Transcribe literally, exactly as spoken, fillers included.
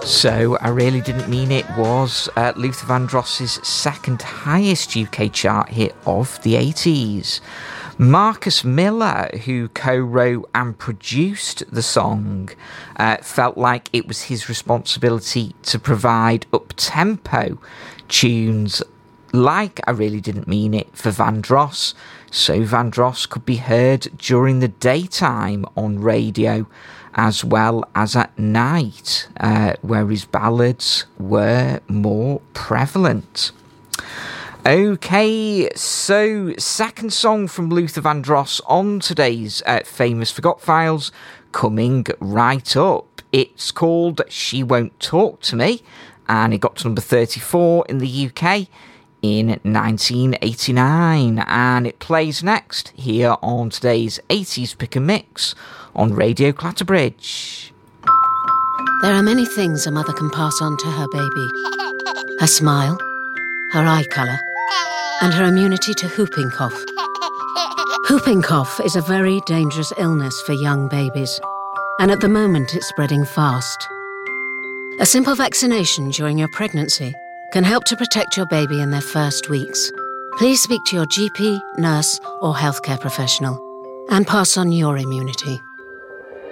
So, I Really Didn't Mean It was uh, Luther Vandross's second highest U K chart hit of the eighties. Marcus Miller, who co-wrote and produced the song, uh, felt like it was his responsibility to provide up-tempo tunes like I Really Didn't Mean It for Vandross, so Vandross could be heard during the daytime on radio as well as at night, uh, where his ballads were more prevalent. Okay, so second song from Luther Vandross on today's uh, Famous Forgot Files, coming right up. It's called She Won't Talk to Me, and it got to number thirty-four in the U K in nineteen eighty-nine, and it plays next here on today's eighties Pick and Mix on Radio Clatterbridge. There are many things a mother can pass on to her baby. Her smile, her eye colour, and her immunity to whooping cough. Whooping cough is a very dangerous illness for young babies, and at the moment it's spreading fast. A simple vaccination during your pregnancy can help to protect your baby in their first weeks. Please speak to your G P, nurse, or healthcare professional and pass on your immunity.